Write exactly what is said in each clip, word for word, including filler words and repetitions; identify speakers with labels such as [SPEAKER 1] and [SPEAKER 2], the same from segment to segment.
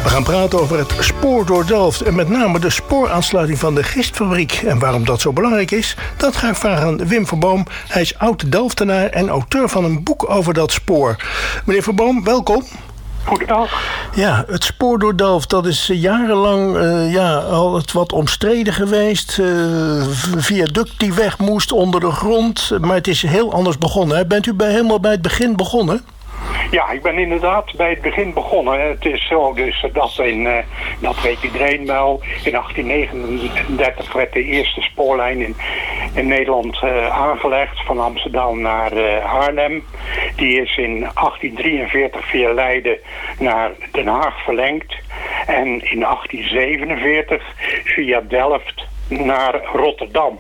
[SPEAKER 1] We gaan praten over het spoor door Delft en met name de spooraansluiting van de Gistfabriek. En waarom dat zo belangrijk is, dat ga ik vragen aan Wim Verboom. Hij is oud-Delftenaar en auteur van een boek over dat spoor. Meneer Verboom, welkom.
[SPEAKER 2] Goedendag.
[SPEAKER 1] Ja, het spoor door Delft, dat is jarenlang uh, ja, al het wat omstreden geweest. Uh, viaduct die weg moest onder de grond. Maar het is heel anders begonnen. Hè? Bent u bij, helemaal bij het begin begonnen?
[SPEAKER 2] Ja, ik ben inderdaad bij het begin begonnen. Het is zo dus dat in, uh, dat weet iedereen wel, in achttien negenendertig werd de eerste spoorlijn in, in Nederland uh, aangelegd van Amsterdam naar uh, Arnhem. Die is in achttien drieënveertig via Leiden naar Den Haag verlengd. En in achttien zevenenveertig via Delft naar Rotterdam.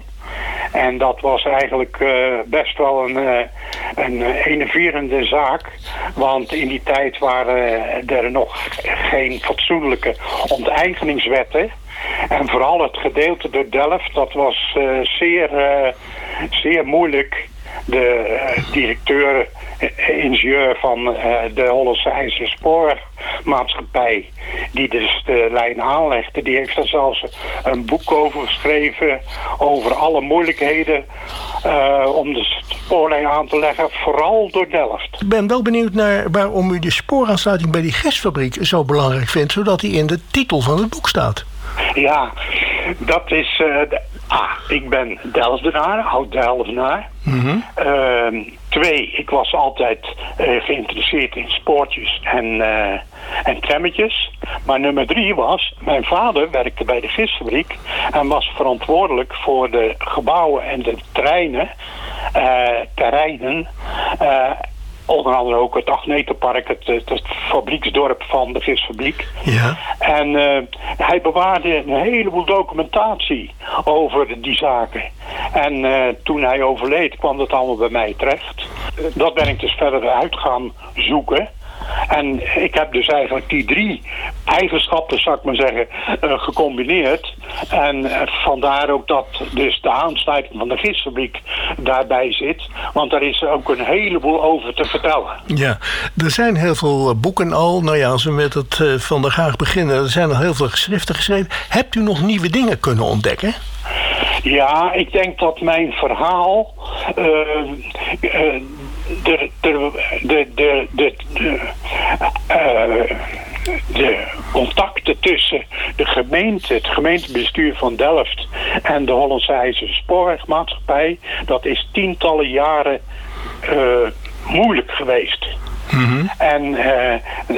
[SPEAKER 2] En dat was eigenlijk uh, best wel een, uh, een enerverende zaak. Want in die tijd waren er nog geen fatsoenlijke onteigeningswetten. En vooral het gedeelte door Delft, dat was uh, zeer, uh, zeer moeilijk. De uh, directeur, uh, ingenieur van uh, de Hollandse IJzeren Spoormaatschappij, die dus de lijn aanlegde, die heeft daar zelfs een boek over geschreven, over alle moeilijkheden uh, om de spoorlijn aan te leggen, vooral door Delft.
[SPEAKER 1] Ik ben wel benieuwd naar waarom u de spooraansluiting bij die Gistfabriek zo belangrijk vindt, zodat die in de titel van het boek staat.
[SPEAKER 2] Ja, dat is... Uh, de, ah, ik ben Delftenaar, oud-Delftenaar. Mm-hmm. Uh, twee, ik was altijd uh, geïnteresseerd in spoortjes en, uh, en trammetjes. Maar nummer drie was, mijn vader werkte bij de Gistfabriek en was verantwoordelijk voor de gebouwen en de treinen, uh, terreinen. Uh, Onder andere ook het Agnetenpark, het, het, het fabrieksdorp van de Gistfabriek. Ja. En uh, hij bewaarde een heleboel documentatie over die zaken. En uh, toen hij overleed kwam dat allemaal bij mij terecht. Uh, dat ben ik dus verder uit gaan zoeken. En ik heb dus eigenlijk die drie eigenschappen, zou ik maar zeggen, uh, gecombineerd. En uh, vandaar ook dat dus de aansluiting van de Gistfabriek daarbij zit. Want daar is ook een heleboel over te vertellen.
[SPEAKER 1] Ja, er zijn heel veel boeken al. Nou ja, als we met het uh, Van der Gaag beginnen, er zijn al heel veel geschriften geschreven. Hebt u nog nieuwe dingen kunnen ontdekken?
[SPEAKER 2] Ja, ik denk dat mijn verhaal... Uh, uh, De, de, de, de, de, de, uh, de contacten tussen de gemeente, het gemeentebestuur van Delft en de Hollandse IJzeren Spoorwegmaatschappij, dat is tientallen jaren uh, moeilijk geweest. Mm-hmm. En uh,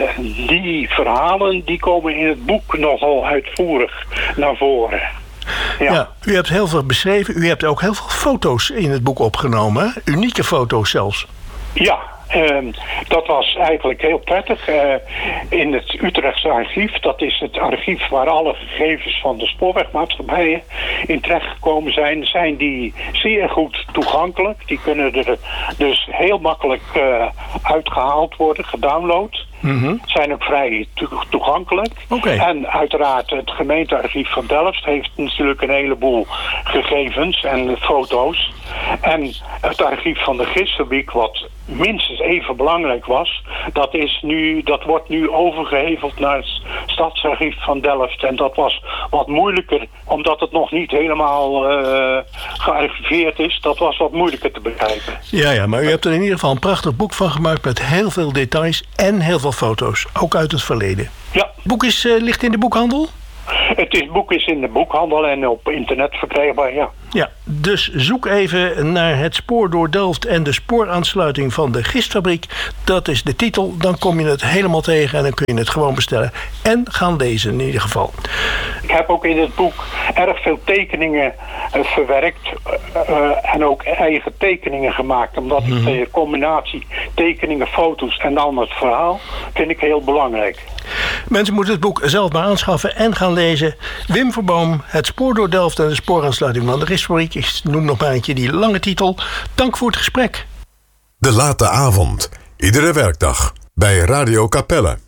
[SPEAKER 2] die verhalen die komen in het boek nogal uitvoerig naar voren. Ja.
[SPEAKER 1] Ja, u hebt heel veel beschreven. U hebt ook heel veel foto's in het boek opgenomen. Hè? Unieke foto's zelfs.
[SPEAKER 2] Ja, uh, dat was eigenlijk heel prettig. Uh, in het Utrechtse archief, dat is het archief waar alle gegevens van de spoorwegmaatschappijen in terechtgekomen zijn, zijn die zeer goed toegankelijk. Die kunnen er dus heel makkelijk uh, uitgehaald worden, gedownload. Mm-hmm. Zijn ook vrij to- toegankelijk. Okay. En uiteraard het gemeentearchief van Delft heeft natuurlijk een heleboel gegevens en foto's. En het archief van de Gistfabriek, wat minstens even belangrijk was, dat, is nu, dat wordt nu overgeheveld naar het stadsarchief van Delft. En dat was wat moeilijker, omdat het nog niet helemaal uh, gearchiveerd is. Dat was wat moeilijker te begrijpen.
[SPEAKER 1] Ja, ja, maar u hebt er in ieder geval een prachtig boek van gemaakt met heel veel details en heel veel foto's, ook uit het verleden.
[SPEAKER 2] Ja.
[SPEAKER 1] Het boek is, uh, ligt in de boekhandel?
[SPEAKER 2] Het is, boek is in de boekhandel en op internet verkrijgbaar, ja.
[SPEAKER 1] Ja, dus zoek even naar het spoor door Delft en de spooraansluiting van de Gistfabriek. Dat is de titel, dan kom je het helemaal tegen en dan kun je het gewoon bestellen. En gaan lezen in ieder geval.
[SPEAKER 2] Ik heb ook in het boek erg veel tekeningen uh, verwerkt uh, en ook eigen tekeningen gemaakt. Omdat ik mm-hmm. de combinatie tekeningen, foto's en dan het verhaal vind ik heel belangrijk.
[SPEAKER 1] Mensen moeten het boek zelf maar aanschaffen en gaan lezen. Wim Verboom, het spoor door Delft en de spooraansluiting van de Gistfabriek. Ik noem nog maar eentje die lange titel. Dank voor het gesprek.
[SPEAKER 3] De Late Avond. Iedere werkdag bij Radio Capelle.